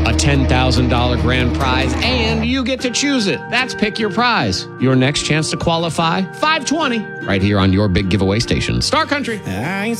a $10,000 grand prize, and you get to choose it. That's Pick Your Prize. Your next chance to qualify, $520, right here on your big giveaway station, Star Country. I